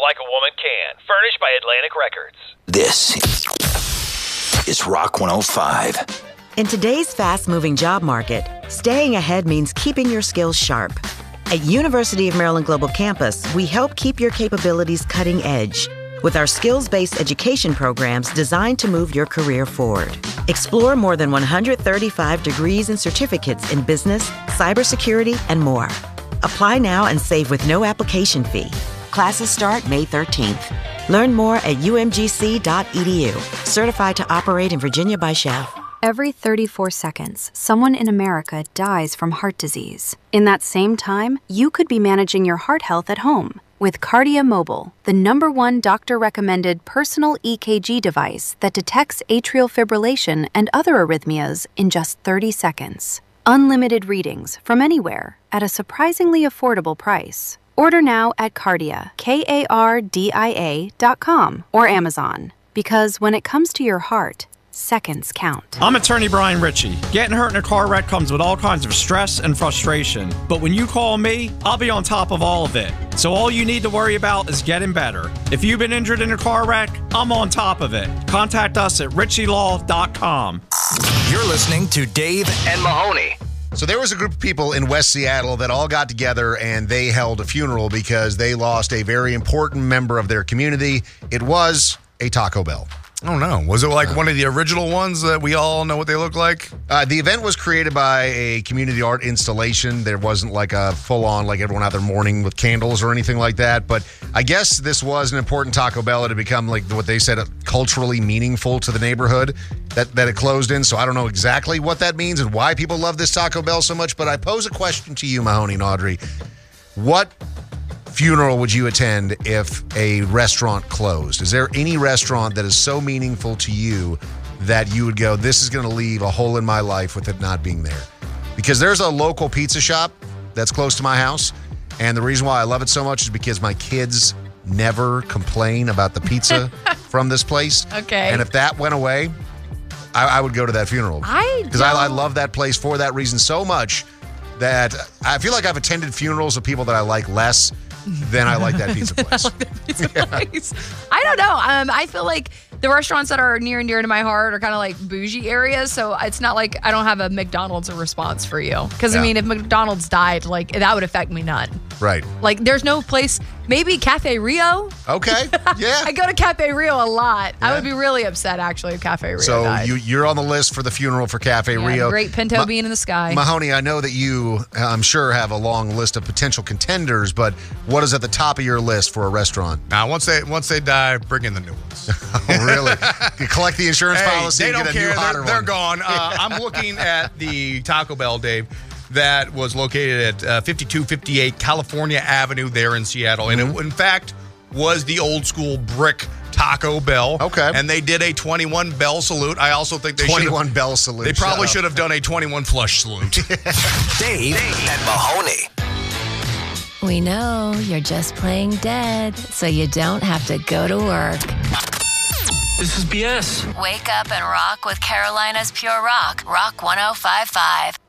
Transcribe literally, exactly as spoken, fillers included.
like a woman can. Furnished by Atlantic Records. This is Rock one oh five. In today's fast-moving job market, staying ahead means keeping your skills sharp. At University of Maryland Global Campus, we help keep your capabilities cutting edge with our skills-based education programs designed to move your career forward. Explore more than one hundred thirty-five degrees and certificates in business, cybersecurity, and more. Apply now and save with no application fee. Classes start May thirteenth. Learn more at u m g c dot e d u. Certified to operate in Virginia by S C H A F. Every thirty-four seconds, someone in America dies from heart disease. In that same time, you could be managing your heart health at home with Kardia Mobile, the number one doctor-recommended personal E K G device that detects atrial fibrillation and other arrhythmias in just thirty seconds. Unlimited readings from anywhere at a surprisingly affordable price. Order now at Kardia, K A R D I A dot com or Amazon. Because when it comes to your heart, seconds count. I'm attorney Brian Ritchie. Getting hurt in a car wreck comes with all kinds of stress and frustration. But when you call me, I'll be on top of all of it. So all you need to worry about is getting better. If you've been injured in a car wreck, I'm on top of it. Contact us at ritchie law dot com. You're listening to Dave and Mahoney. So there was a group of people in West Seattle that all got together and they held a funeral because they lost a very important member of their community. It was a Taco Bell. Oh, no. Was it like uh, one of the original ones that we all know what they look like? Uh, the event was created by a community art installation. There wasn't like a full-on, like everyone out there mourning with candles or anything like that. But I guess this was an important Taco Bell. It had become, like what they said, culturally meaningful to the neighborhood that, that it closed in. So I don't know exactly what that means and why people love this Taco Bell so much. But I pose a question to you, Mahoney and Audrey. What funeral would you attend if a restaurant closed? Is there any restaurant that is so meaningful to you that you would go, this is going to leave a hole in my life with it not being there? Because there's a local pizza shop that's close to my house, and the reason why I love it so much is because my kids never complain about the pizza from this place. Okay. And if that went away, I, I would go to that funeral. I Because I, I love that place for that reason so much that I feel like I've attended funerals of people that I like less than I like that pizza place. I like that pizza yeah. place. I don't know. Um, I feel like the restaurants that are near and dear to my heart are kind of like bougie areas. So it's not like I don't have a McDonald's response for you. Because, yeah. I mean, if McDonald's died, like that would affect me none. Right. Like there's no place, maybe Cafe Rio. Okay. Yeah. I go to Cafe Rio a lot. Yeah. I would be really upset actually if Cafe Rio so died. So you, you're on the list for the funeral for Cafe yeah, Rio. Great Pinto Ma- bean in the sky. Mahoney, I know that you, I'm sure, have a long list of potential contenders, but what is at the top of your list for a restaurant? Now, once they once they die, bring in the new ones. Oh, really? You collect the insurance hey, policy they and don't get a care. new hotter They're, they're one. gone. Uh, I'm looking at the Taco Bell, Dave, that was located at uh, fifty-two fifty-eight California Avenue there in Seattle. And mm-hmm. it, in fact, was the old school brick Taco Bell. Okay. And they did a twenty-one bell salute. I also think they twenty-one bell salute. They probably should have done a twenty-one flush salute. Dave and Mahoney. We know you're just playing dead, so you don't have to go to work. This is B S. Wake up and rock with Carolina's Pure Rock, Rock one oh five point five.